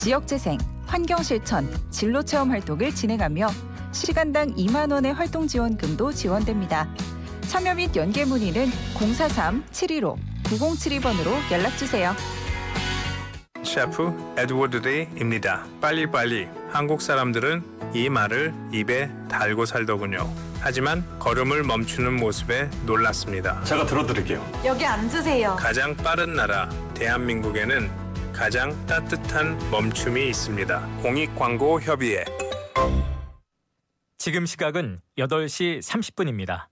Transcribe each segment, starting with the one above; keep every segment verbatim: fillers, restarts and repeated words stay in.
지역재생, 환경실천, 진로체험 활동을 진행하며 시간당 이만 원의 활동지원금도 지원됩니다. 참여 및 연계 문의는 공사삼 칠일오 구공칠이 번으로 연락주세요. 셰프 에드워드 레이입니다. 빨리빨리. 한국 사람들은 이 말을 입에 달고 살더군요. 하지만 걸음을 멈추는 모습에 놀랐습니다. 제가 들어드릴게요. 여기 앉으세요. 가장 빠른 나라 대한민국에는 가장 따뜻한 멈춤이 있습니다. 공익광고협의회. 지금 시각은 여덟 시 삼십 분입니다.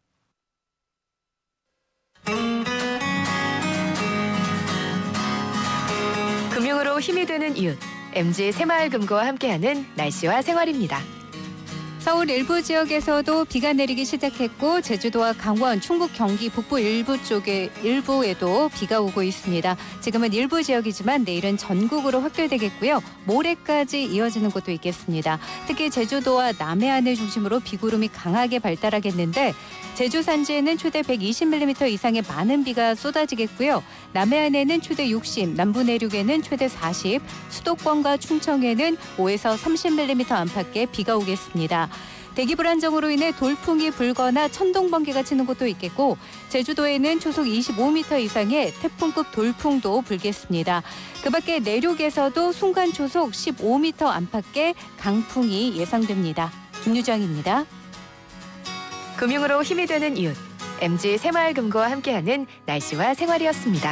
금융으로 힘이 되는 이웃, 엠지 새마을금고와 함께하는 날씨와 생활입니다. 서울 일부 지역에서도 비가 내리기 시작했고 제주도와 강원, 충북, 경기 북부 일부 쪽에 일부에도 비가 오고 있습니다. 지금은 일부 지역이지만 내일은 전국으로 확대되겠고요. 모레까지 이어지는 곳도 있겠습니다. 특히 제주도와 남해안을 중심으로 비구름이 강하게 발달하겠는데 제주 산지에는 최대 백이십 밀리미터 이상의 많은 비가 쏟아지겠고요. 남해안에는 최대 육십, 남부 내륙에는 최대 사십, 수도권과 충청에는 오에서 삼십 밀리미터 안팎의 비가 오겠습니다. 대기 불안정으로 인해 돌풍이 불거나 천둥 번개가 치는 곳도 있겠고 제주도에는 초속 이십오 미터 이상의 태풍급 돌풍도 불겠습니다. 그 밖에 내륙에서도 순간 초속 십오 미터 안팎의 강풍이 예상됩니다. 김유정입니다. 금융으로 힘이 되는 이웃, 엠지 새마을금고와 함께하는 날씨와 생활이었습니다.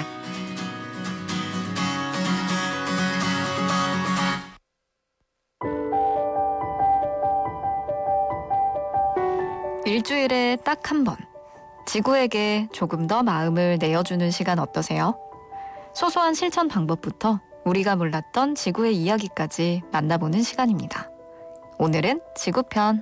일주일에 딱 한 번, 지구에게 조금 더 마음을 내어주는 시간 어떠세요? 소소한 실천 방법부터 우리가 몰랐던 지구의 이야기까지 만나보는 시간입니다. 오늘은 지구편.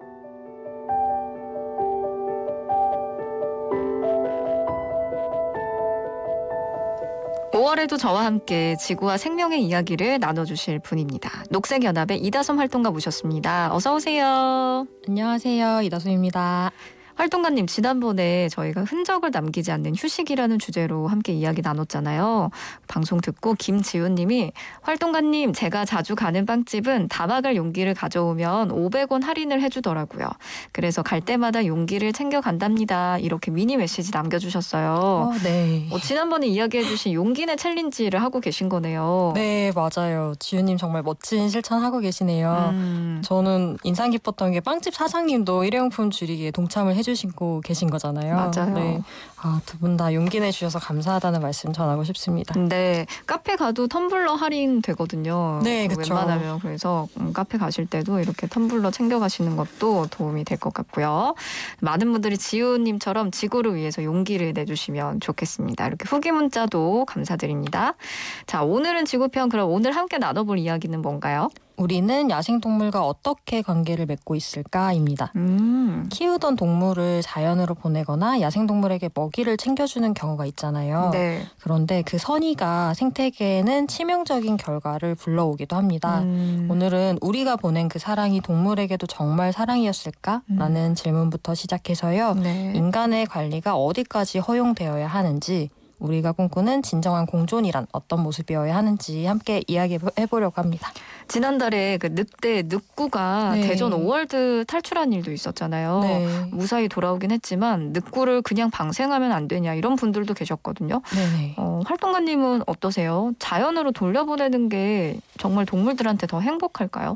오월에도 저와 함께 지구와 생명의 이야기를 나눠주실 분입니다. 녹색연합의 이다솜 활동가 모셨습니다. 어서 오세요. 안녕하세요. 이다솜입니다. 활동가님, 지난번에 저희가 흔적을 남기지 않는 휴식이라는 주제로 함께 이야기 나눴잖아요. 방송 듣고 김지훈님이 활동가님, 제가 자주 가는 빵집은 담아갈 용기를 가져오면 오백 원 할인을 해주더라고요. 그래서 갈 때마다 용기를 챙겨간답니다. 이렇게 미니 메시지 남겨주셨어요. 어, 네. 어, 지난번에 이야기해주신 용기내 챌린지를 하고 계신 거네요. 네, 맞아요. 지훈님 정말 멋진 실천하고 계시네요. 음. 저는 인상 깊었던 게 빵집 사장님도 일회용품 줄이기에 동참을 해주시고 계신 거잖아요. 맞아요. 네. 아, 두 분 다 용기 내주셔서 감사하다는 말씀 전하고 싶습니다. 네, 카페 가도 텀블러 할인 되거든요. 네, 그렇죠. 웬만하면 그래서 카페 가실 때도 이렇게 텀블러 챙겨가시는 것도 도움이 될 것 같고요. 많은 분들이 지우님처럼 지구를 위해서 용기를 내주시면 좋겠습니다. 이렇게 후기 문자도 감사드립니다. 자, 오늘은 지구편, 그럼 오늘 함께 나눠볼 이야기는 뭔가요? 우리는 야생동물과 어떻게 관계를 맺고 있을까입니다. 음. 키우던 동물을 자연으로 보내거나 야생동물에게 먹이를 챙겨주는 경우가 있잖아요. 네. 그런데 그 선의가 생태계에는 치명적인 결과를 불러오기도 합니다. 음. 오늘은 우리가 보낸 그 사랑이 동물에게도 정말 사랑이었을까? 음. 라는 질문부터 시작해서요. 네. 인간의 관리가 어디까지 허용되어야 하는지, 우리가 꿈꾸는 진정한 공존이란 어떤 모습이어야 하는지 함께 이야기해보려고 합니다. 지난달에 그 늑대 늑구가 네. 대전 오월드 탈출한 일도 있었잖아요. 네. 무사히 돌아오긴 했지만 늑구를 그냥 방생하면 안 되냐 이런 분들도 계셨거든요. 네네. 어, 활동가님은 어떠세요? 자연으로 돌려보내는 게 정말 동물들한테 더 행복할까요?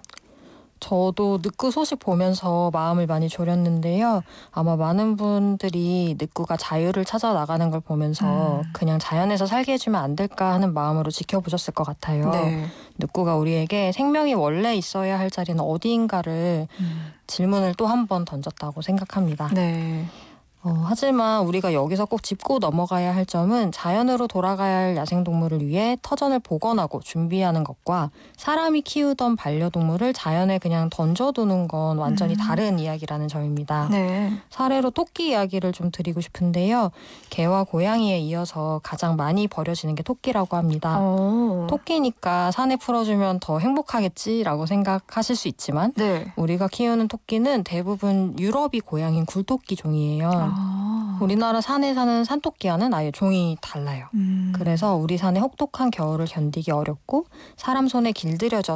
저도 늑구 소식 보면서 마음을 많이 졸였는데요. 아마 많은 분들이 늑구가 자유를 찾아 나가는 걸 보면서 음. 그냥 자연에서 살게 해주면 안 될까 하는 마음으로 지켜보셨을 것 같아요. 네. 늑구가 우리에게 생명이 원래 있어야 할 자리는 어디인가를 음. 질문을 또 한 번 던졌다고 생각합니다. 네. 어, 하지만 우리가 여기서 꼭 짚고 넘어가야 할 점은 자연으로 돌아가야 할 야생동물을 위해 터전을 복원하고 준비하는 것과 사람이 키우던 반려동물을 자연에 그냥 던져두는 건 완전히 음. 다른 이야기라는 점입니다. 네. 사례로 토끼 이야기를 좀 드리고 싶은데요. 개와 고양이에 이어서 가장 많이 버려지는 게 토끼라고 합니다. 어. 토끼니까 산에 풀어주면 더 행복하겠지라고 생각하실 수 있지만 네. 우리가 키우는 토끼는 대부분 유럽이 고향인 굴토끼 종이에요. 아. 우리나라 산에 사는 산토끼와는 아예 종이 달라요. 음. 그래서 우리 산의 혹독한 겨울을 견디기 어렵고 사람 손에 길들여져